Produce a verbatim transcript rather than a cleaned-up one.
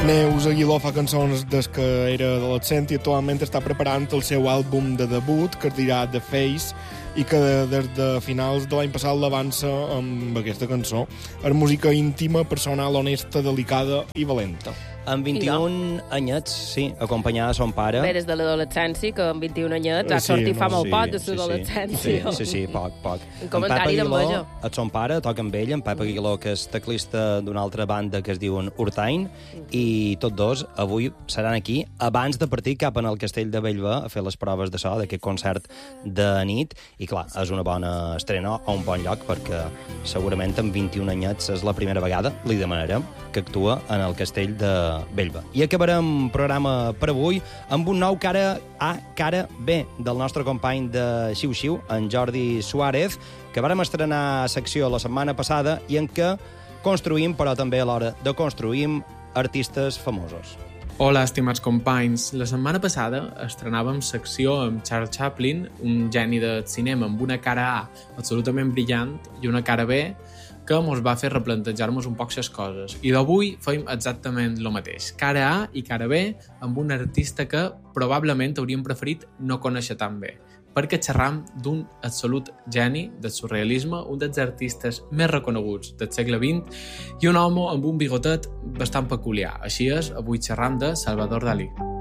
Neus Aguiló fa cançons des que era adolescent i actualment està preparant el seu àlbum de debut, que es dirà The Face, i que des de finals de l'any passat l'avança amb aquesta cançó. És música íntima, personal, honesta, delicada i valenta. Amb vint-i-un anyets, sí, acompanyada de son pare. Bé, des de l'adolescència, que amb vint-i-un anyets ha Sí, sortit no, fa molt sí, poc de sí, l'adolescència. Sí, sí, sí, poc, poc. Un comentari en Pep Aguiló, d'enveja. el son pare, toca amb ell, en Pep Aguiló, que és teclista d'una altra banda que es diuen Urtain, i tots dos avui seran aquí abans de partir cap en el Castell de Bellver a fer les proves de so d'aquest concert de nit. I clar, és una bona estrena a un bon lloc, perquè segurament amb vint-i-un anyets és la primera vegada, li demanarem, que actua en el Castell de Bellver. I acabarem programa per avui amb un nou cara A, cara B del nostre company de Xiu Xiu, en Jordi Suárez, que vàrem estrenar secció la setmana passada i en què construïm, però també a l'hora de construïm, artistes famosos. Hola, estimats companys. La setmana passada estrenàvem secció amb Charles Chaplin, un geni del cinema amb una cara A absolutament brillant i una cara B que ens va fer replantejar-nos un poc les coses. I d'avui feim exactament el mateix. Cara A i cara B amb un artista que probablement hauríem preferit no conèixer tan bé, perquè xerram d'un absolut geni del surrealisme, un dels artistes més reconeguts del segle vint i un home amb un bigotet bastant peculiar. Així és, avui xerram de Salvador Dalí.